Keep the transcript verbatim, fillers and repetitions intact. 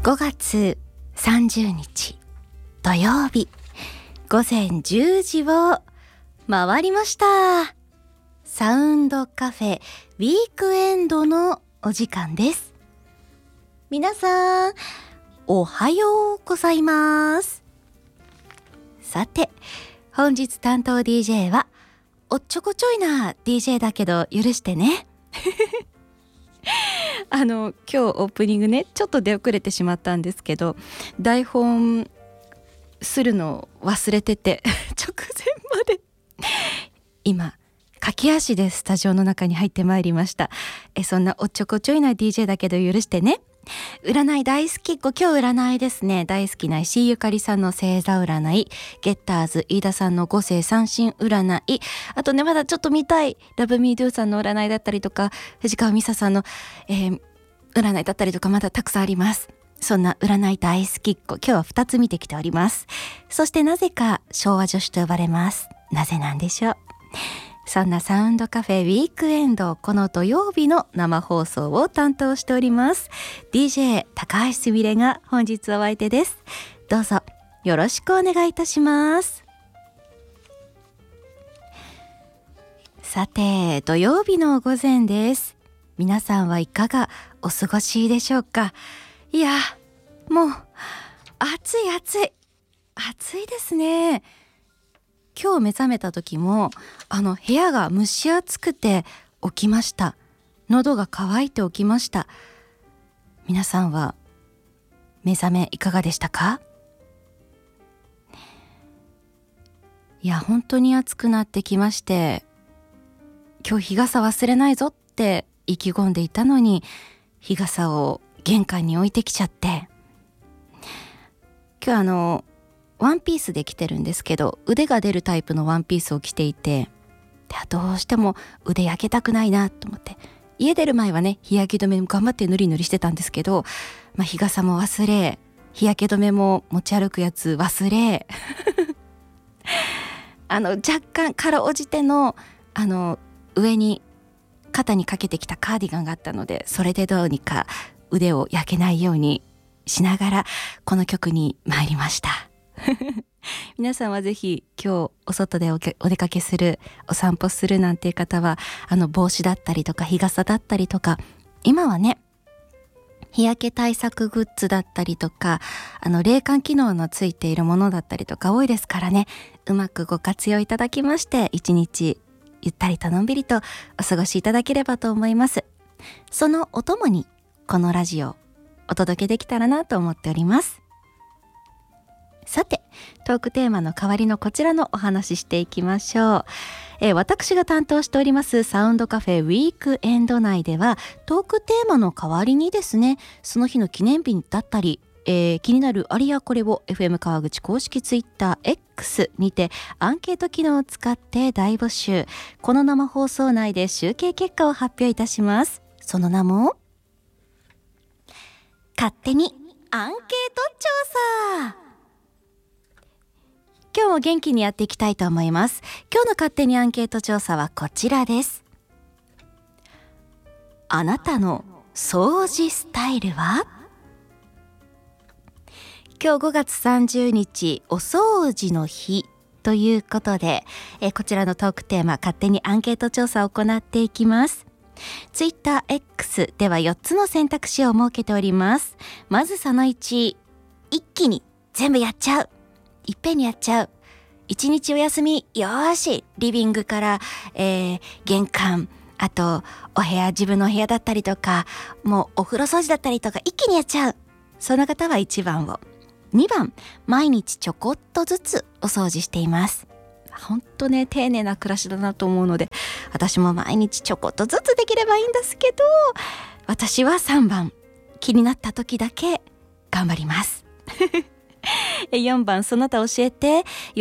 ごがつさんじゅうにち土曜日ごぜんじゅうじを回りました。サウンドカフェウィークエンドのお時間です。皆さんおはようございます。さて本日担当 ディージェー はおっちょこちょいな ディージェー だけど許してねあの今日オープニングねちょっと出遅れてしまったんですけど、台本するの忘れてて直前まで今駆け足でスタジオの中に入ってまいりました。えそんなおっちょこちょいな ディージェー だけど許してね。占い大好きっ子、今日占いですね。大好きな石井ゆかりさんの星座占い、ゲッターズ飯田さんの五星三神占い、あとねまだちょっと見たいラブミードゥさんの占いだったりとか、藤川美沙さんの、えー、占いだったりとか、まだたくさんあります。そんな占い大好きっ子、今日はふたつ見てきております。そしてなぜか昭和女子と呼ばれます。なぜなんでしょう。そんなサウンドカフェウィークエンド、この土曜日の生放送を担当しております ディージェー 高橋すみれが本日お相手です。どうぞよろしくお願いいたします。さて土曜日の午前です。皆さんはいかがお過ごしでしょうか。いやもう暑い暑い暑いですね。今日目覚めた時もあの部屋が蒸し暑くて起きました。喉が渇いて起きました。皆さんは目覚めいかがでしたか。いや本当に暑くなってきまして、今日日傘忘れないぞって意気込んでいたのに、日傘を玄関に置いてきちゃって、今日あのワンピースで着てるんですけど、腕が出るタイプのワンピースを着ていて、でどうしても腕焼けたくないなと思って、家出る前はね日焼け止め頑張って塗り塗りしてたんですけど、まあ、日傘も忘れ、日焼け止めも持ち歩くやつ忘れあの若干かろうじてのあの上に肩にかけてきたカーディガンがあったので、それでどうにか腕を焼けないようにしながらこの曲に参りました皆さんはぜひ今日お外で お, お出かけする、お散歩するなんていう方は、あの帽子だったりとか日傘だったりとか、今はね日焼け対策グッズだったりとか、あの冷感機能のついているものだったりとか多いですからね、うまくご活用いただきまして、一日ゆったりとのんびりとお過ごしいただければと思います。そのお供にこのラジオお届けできたらなと思っております。さてトークテーマの代わりのこちらのお話ししていきましょう。えー、私が担当しておりますサウンドカフェウィークエンド内では、トークテーマの代わりにですね、その日の記念日だったり、えー、気になるあれやこれを エフエム 川口公式ツイッター X にてアンケート機能を使って大募集。この生放送内で集計結果を発表いたします。その名も勝手にアンケート調査。今日も元気にやっていきたいと思います。今日の勝手にアンケート調査はこちらです。あなたの掃除スタイルは？今日ごがつさんじゅうにちお掃除の日ということで、えこちらのトークテーマ勝手にアンケート調査を行っていきます。ツイッター X ではよっつの選択肢を設けております。まずそのいち、一気に全部やっちゃう、いっぺんにやっちゃう。一日お休み、よーしリビングから、えー、玄関、あとお部屋、自分のお部屋だったりとか、もうお風呂掃除だったりとか一気にやっちゃう。その方はいちばんを。にばん、毎日ちょこっとずつお掃除しています。ほんとね丁寧な暮らしだなと思うので、私も毎日ちょこっとずつできればいいんですけど、私はさんばん、気になった時だけ頑張りますよんばん、その他教えて。